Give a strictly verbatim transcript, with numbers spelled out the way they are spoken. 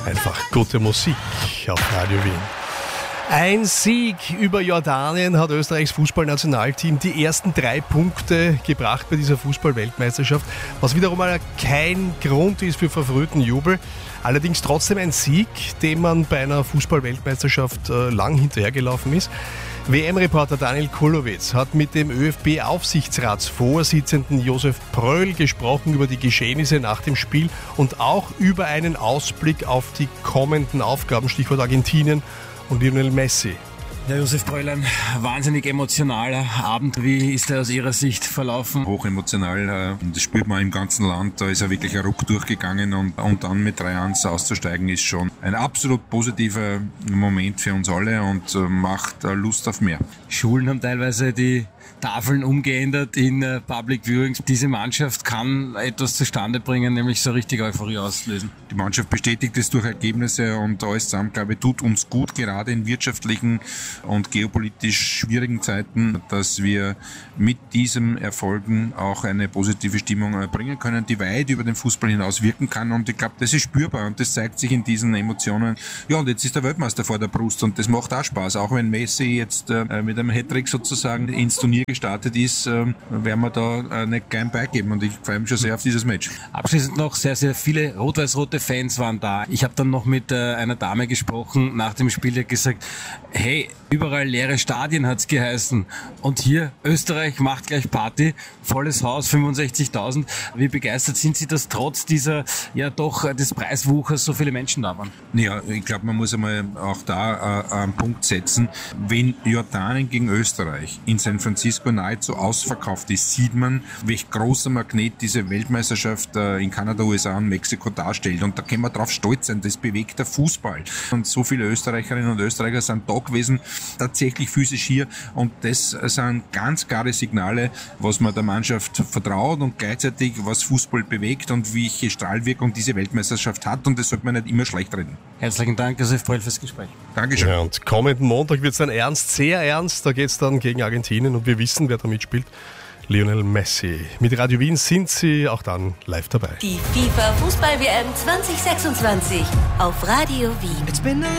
Einfach gute Musik auf Radio Wien. Ein Sieg über Jordanien hat Österreichs Fußballnationalteam die ersten drei Punkte gebracht bei dieser Fußball-Weltmeisterschaft, was wiederum mal kein Grund ist für verfrühten Jubel. Allerdings trotzdem ein Sieg, dem man bei einer Fußball-Weltmeisterschaft äh, lang hinterhergelaufen ist. W M-Reporter Daniel Kulowitz hat mit dem ÖFB-Aufsichtsratsvorsitzenden Josef Pröll gesprochen über die Geschehnisse nach dem Spiel und auch über einen Ausblick auf die kommenden Aufgaben, Stichwort Argentinien und Lionel Messi. Ja, Josef Pröll, ein wahnsinnig emotionaler Abend. Wie ist er aus Ihrer Sicht verlaufen? Hochemotional, das spürt man im ganzen Land. Da ist er wirklich ein Ruck durchgegangen und, und dann mit drei eins auszusteigen, ist schon ein absolut positiver Moment für uns alle und macht Lust auf mehr. Schulen haben teilweise die Tafeln umgeändert in uh, Public Viewings. Diese Mannschaft kann etwas zustande bringen, nämlich so richtig Euphorie auslösen. Die Mannschaft bestätigt es durch Ergebnisse und alles zusammen, glaube ich, tut uns gut, gerade in wirtschaftlichen und geopolitisch schwierigen Zeiten, dass wir mit diesem Erfolgen auch eine positive Stimmung bringen können, die weit über den Fußball hinaus wirken kann. Und ich glaube, das ist spürbar und das zeigt sich in diesen Emotionen. Ja, und jetzt ist der Weltmeister vor der Brust und das macht auch Spaß. Auch wenn Messi jetzt äh, mit einem Hattrick sozusagen ins Turnier gestartet ist, äh, werden wir da äh, nicht klein beigeben und ich freue mich schon sehr auf dieses Match. Abschließend noch, sehr, sehr viele rot-weiß-rote Fans waren da. Ich habe dann noch mit äh, einer Dame gesprochen nach dem Spiel, die hat gesagt, hey, überall leere Stadien hat's geheißen und hier Österreich macht gleich Party, volles Haus, fünfundsechzigtausend. Wie begeistert sind Sie, dass trotz dieser, ja doch, des Preiswuchers so viele Menschen da waren? Ja, ich glaube, man muss einmal auch da äh, einen Punkt setzen. Wenn Jordanien gegen Österreich in San Francisco nahezu ausverkauft ist, sieht man, welch großer Magnet diese Weltmeisterschaft äh, in Kanada, U S A und Mexiko darstellt. Und da können wir drauf stolz sein, das bewegt der Fußball. Und so viele Österreicherinnen und Österreicher sind da gewesen, tatsächlich physisch hier. Und das sind ganz klare Signale, was man der Mannschaft vertraut und gleichzeitig was Fußball bewegt und welche Strahlwirkung diese Weltmeisterschaft hat. Und das sollte man nicht immer schlecht reden. Herzlichen Dank, Josef Pröll, fürs Gespräch. Dankeschön. Ja, und kommenden Montag wird es dann ernst, sehr ernst. Da geht es dann gegen Argentinien und wir wissen, wer da mitspielt. Lionel Messi. Mit Radio Wien sind Sie auch dann live dabei. Die FIFA Fußball-W M zwanzig sechsundzwanzig auf Radio Wien.